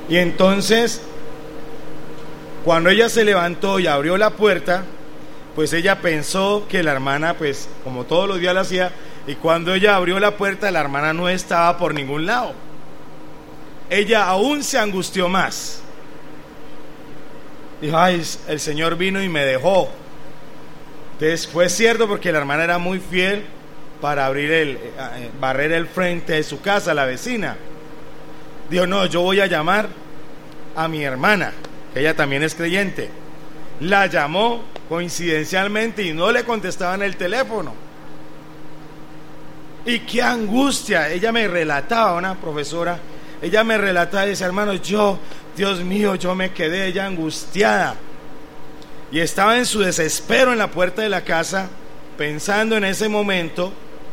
Y entonces, cuando ella se levantó y abrió la puerta, pues ella pensó que la hermana, pues como todos los días lo hacía, y cuando ella abrió la puerta, la hermana no estaba por ningún lado. Ella aún se angustió más. Dijo, ay, el Señor vino y me dejó. Entonces fue cierto, porque la hermana era muy fiel para barrer el frente de su casa, la vecina. Dijo, no, yo voy a llamar a mi hermana, que ella también es creyente. La llamó coincidencialmente y no le contestaban el teléfono. Y qué angustia. Ella me relataba, una profesora, ella me relataba y decía, hermano, Dios mío, yo me quedé ella angustiada. Y estaba en su desespero en la puerta de la casa, pensando en ese momento,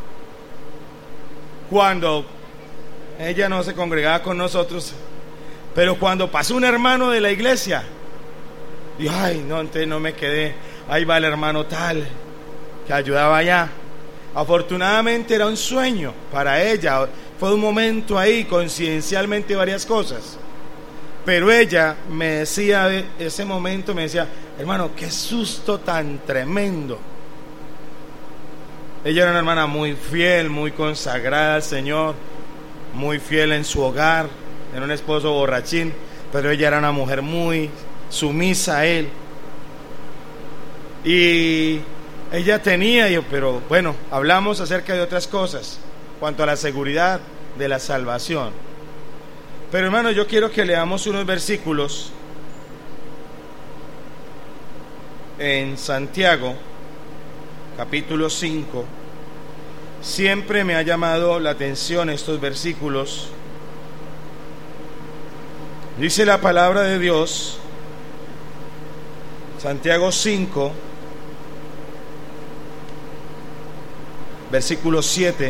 cuando ella no se congregaba con nosotros, pero cuando pasó un hermano de la iglesia, dijo, ay, no, entonces no me quedé, ahí va el hermano tal, que ayudaba allá. Afortunadamente era un sueño para ella, fue un momento ahí, coincidencialmente varias cosas. Pero ella me decía, ese momento me decía, hermano, qué susto tan tremendo. Ella era una hermana muy fiel, muy consagrada al Señor, muy fiel en su hogar, era un esposo borrachín, pero ella era una mujer muy sumisa a él. Y ella tenía, pero bueno, hablamos acerca de otras cosas, cuanto a la seguridad de la salvación. Pero hermano, yo quiero que leamos unos versículos en Santiago, capítulo 5. Siempre me ha llamado la atención estos versículos. Dice la palabra de Dios, Santiago 5, versículo 7.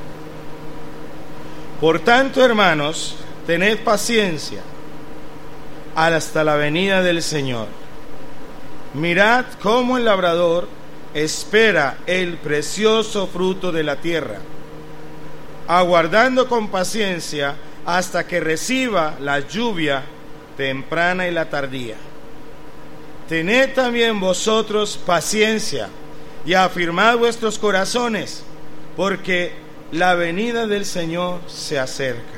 Por tanto, hermanos, tened paciencia hasta la venida del Señor. Mirad cómo el labrador espera el precioso fruto de la tierra, aguardando con paciencia hasta que reciba la lluvia temprana y la tardía. Tened también vosotros paciencia y afirmad vuestros corazones, porque la venida del Señor se acerca.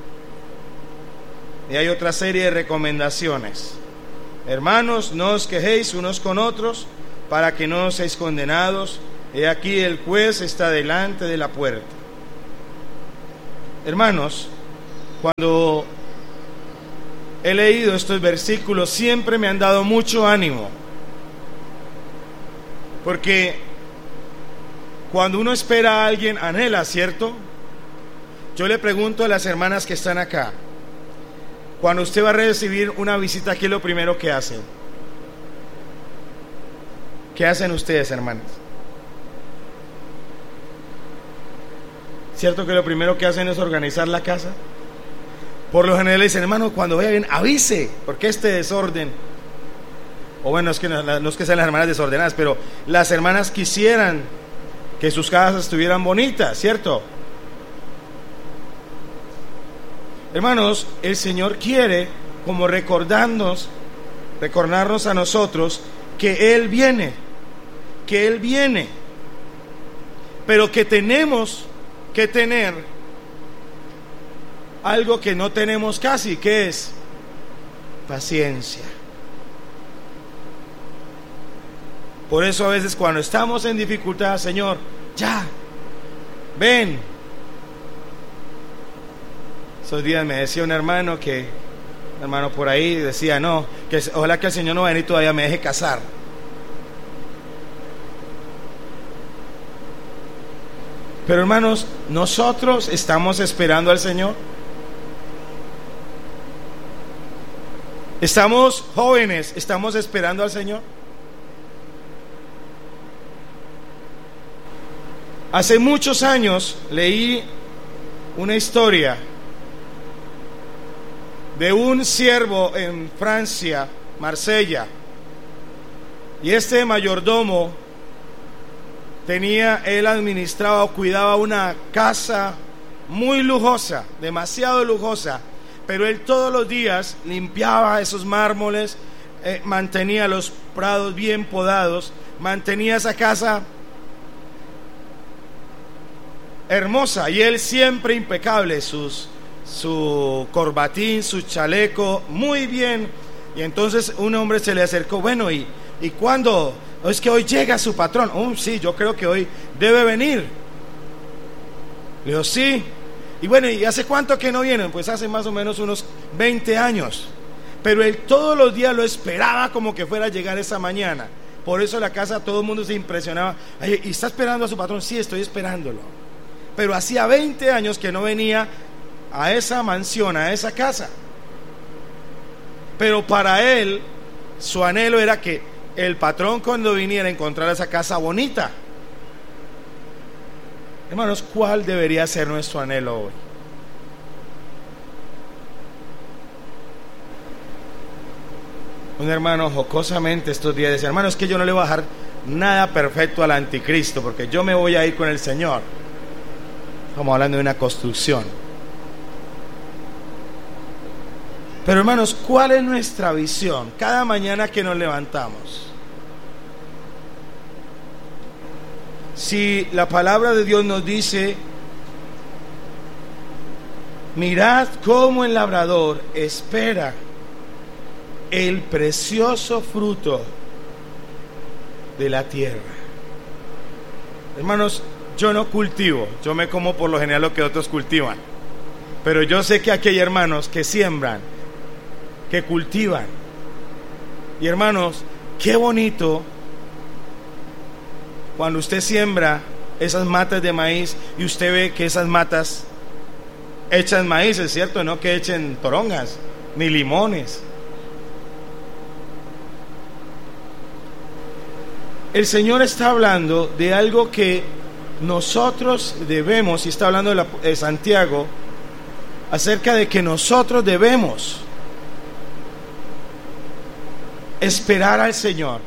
Y hay otra serie de recomendaciones. Hermanos, no os quejéis unos con otros, para que no seáis condenados. He aquí el juez está delante de la puerta. Hermanos, cuando he leído estos versículos, siempre me han dado mucho ánimo. Porque cuando uno espera a alguien, anhela, ¿cierto? Yo le pregunto a las hermanas que están acá, cuando usted va a recibir una visita, ¿qué es lo primero que hacen? ¿Qué hacen ustedes, hermanas? ¿Cierto que lo primero que hacen es organizar la casa? Por lo general dicen, hermano, cuando vayan, avise, porque este desorden. O bueno, es que no es que sean las hermanas desordenadas, pero las hermanas quisieran que sus casas estuvieran bonitas, ¿cierto? Hermanos, el Señor quiere como recordarnos a nosotros que Él viene, pero que tenemos que tener algo que no tenemos casi, que es paciencia. Por eso a veces cuando estamos en dificultad, Señor, ya, ven. Esos días me decía un hermano por ahí decía, no, que ojalá que el Señor no venga y todavía me deje casar. Pero hermanos, nosotros estamos esperando al Señor. Estamos jóvenes, estamos esperando al Señor. Hace muchos años leí una historia de un siervo en Francia, Marsella, y este mayordomo él administraba o cuidaba una casa muy lujosa, demasiado lujosa, pero él todos los días limpiaba esos mármoles, mantenía los prados bien podados, mantenía esa casa hermosa, y él siempre impecable, su corbatín, su chaleco, muy bien. Y entonces un hombre se le acercó, bueno, ¿y cuándo? Es que hoy llega su patrón. Sí, yo creo que hoy debe venir. Le dijo, sí. Y bueno, ¿y hace cuánto que no vienen? Pues hace más o menos unos 20 años. Pero él todos los días lo esperaba como que fuera a llegar esa mañana. Por eso la casa, todo el mundo se impresionaba. Ay, ¿y está esperando a su patrón? Sí, estoy esperándolo. Pero hacía 20 años que no venía a esa mansión, a esa casa. Pero para él, su anhelo era que el patrón, cuando viniera, encontrara esa casa bonita. Hermanos, ¿cuál debería ser nuestro anhelo hoy? Un hermano jocosamente estos días decía, hermano, es que yo no le voy a dejar nada perfecto al anticristo, porque yo me voy a ir con el Señor. Estamos hablando de una construcción. Pero hermanos, ¿cuál es nuestra visión cada mañana que nos levantamos? Si la palabra de Dios nos dice, mirad cómo el labrador espera el precioso fruto de la tierra. Hermanos, yo no cultivo, yo me como por lo general lo que otros cultivan, pero yo sé que aquí hay hermanos que siembran, que cultivan. Y hermanos, qué bonito cuando usted siembra esas matas de maíz y usted ve que esas matas echan maíz, es cierto, no que echen torongas ni limones. El Señor está hablando de algo que nosotros debemos, y está hablando de Santiago, acerca de que nosotros debemos esperar al Señor.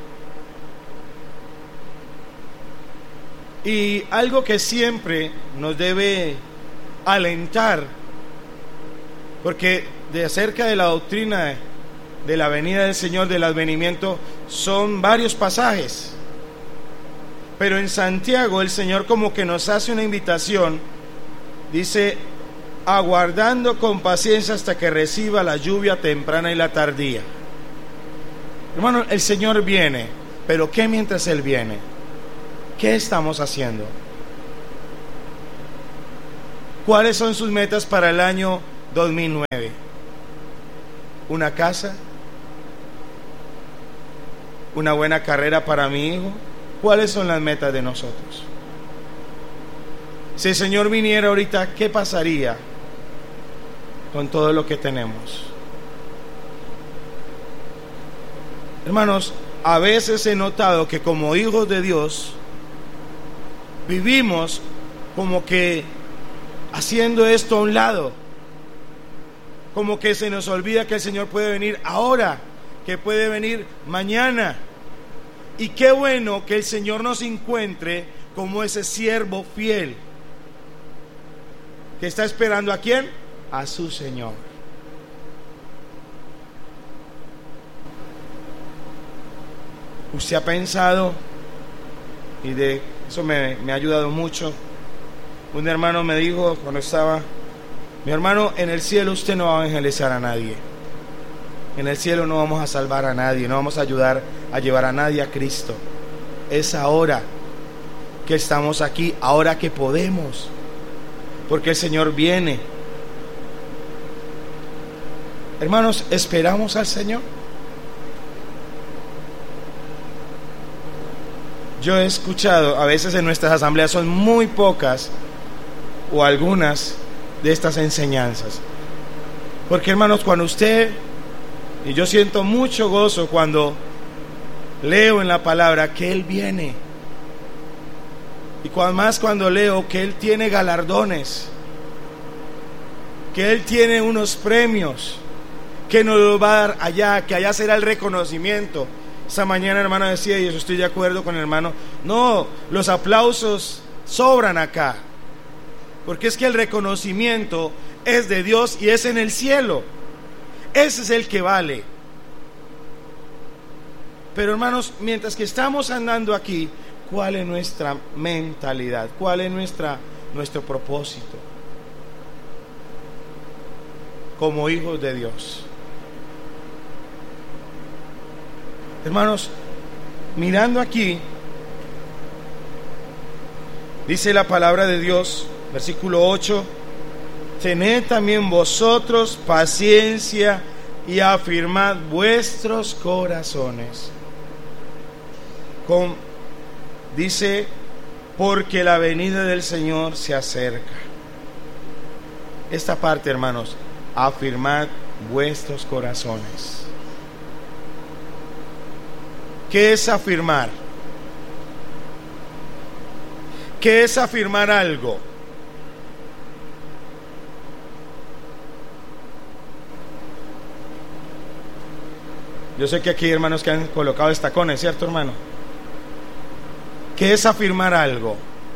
Y algo que siempre nos debe alentar, porque de acerca de la doctrina de la venida del Señor, del advenimiento, son varios pasajes. Pero en Santiago el Señor como que nos hace una invitación, dice, aguardando con paciencia hasta que reciba la lluvia temprana y la tardía. Hermano, el Señor viene, pero ¿qué mientras Él viene? ¿Qué estamos haciendo? ¿Cuáles son sus metas para el año 2009? ¿Una casa? ¿Una buena carrera para mi hijo? ¿Cuáles son las metas de nosotros? Si el Señor viniera ahorita, ¿qué pasaría con todo lo que tenemos? Hermanos, a veces he notado que como hijos de Dios vivimos como que haciendo esto a un lado, como que se nos olvida que el Señor puede venir ahora, que puede venir mañana. Y qué bueno que el Señor nos encuentre como ese siervo fiel que está esperando ¿a quién? A su Señor. ¿Usted ha pensado? Y de eso me ha ayudado mucho. Un hermano me dijo cuando estaba, mi hermano, en el cielo usted no va a evangelizar a nadie. En el cielo no vamos a salvar a nadie, no vamos a ayudar a llevar a nadie a Cristo. Es ahora que estamos aquí, ahora que podemos, porque el Señor viene. Hermanos, ¿esperamos al Señor? Yo he escuchado, a veces en nuestras asambleas son muy pocas o algunas de estas enseñanzas. Porque hermanos, cuando usted, y yo siento mucho gozo cuando leo en la palabra que Él viene, y más cuando leo que Él tiene galardones, que Él tiene unos premios, que nos los va a dar allá, que allá será el reconocimiento. Esta mañana hermano decía, y eso estoy de acuerdo con el hermano, no, los aplausos sobran acá, porque es que el reconocimiento es de Dios y es en el cielo. Ese es el que vale. Pero hermanos, mientras que estamos andando aquí, ¿cuál es nuestra mentalidad? ¿Cuál es nuestro propósito como hijos de Dios? Hermanos, mirando aquí, dice la palabra de Dios, versículo 8: tened también vosotros paciencia y afirmad vuestros corazones. Dice, porque la venida del Señor se acerca. Esta parte, hermanos, afirmad vuestros corazones. ¿Qué es afirmar? ¿Qué es afirmar algo? Yo sé que aquí hay hermanos que han colocado estacones, ¿cierto, hermano? ¿Qué es afirmar algo?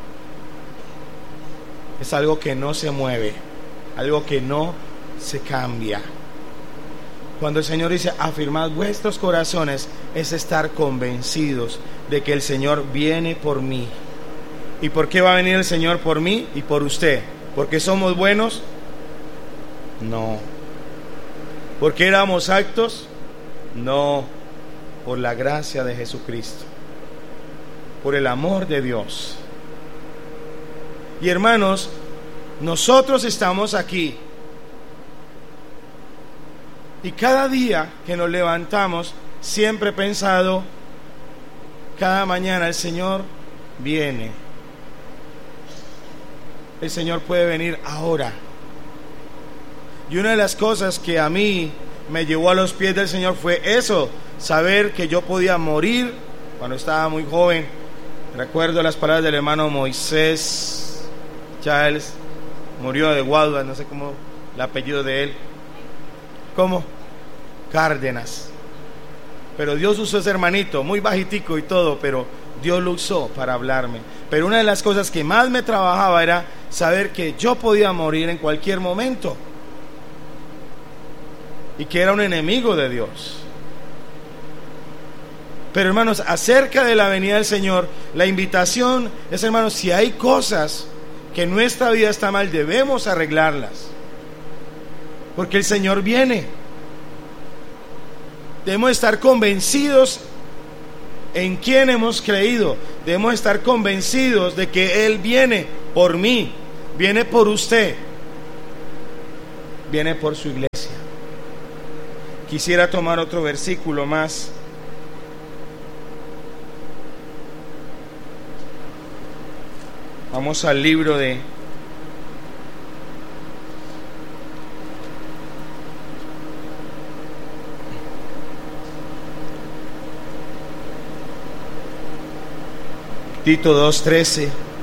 Es algo que no se mueve, algo que no se cambia. Cuando el Señor dice afirmad vuestros corazones, es estar convencidos de que el Señor viene por mí. ¿Y por qué va a venir el Señor por mí y por usted? ¿Porque somos buenos? No. ¿Porque éramos aptos? No. Por la gracia de Jesucristo, por el amor de Dios. Y hermanos, nosotros estamos aquí, y cada día que nos levantamos, siempre he pensado, cada mañana el Señor viene. El Señor puede venir ahora. Y una de las cosas que a mí me llevó a los pies del Señor fue eso, saber que yo podía morir cuando estaba muy joven. Recuerdo las palabras del hermano Moisés Charles, murió de Guadua, no sé cómo el apellido de él. ¿Cómo? Cárdenas. Pero Dios usó ese hermanito, muy bajitico y todo, pero Dios lo usó para hablarme. Pero una de las cosas que más me trabajaba era saber que yo podía morir en cualquier momento y que era un enemigo de Dios. Pero hermanos, acerca de la venida del Señor, la invitación es, hermanos, si hay cosas que en nuestra vida está mal, debemos arreglarlas, porque el Señor viene. Debemos estar convencidos en quién hemos creído. Debemos estar convencidos de que Él viene por mí, viene por usted, viene por su iglesia. Quisiera tomar otro versículo más. Vamos al libro de Tito 2:13.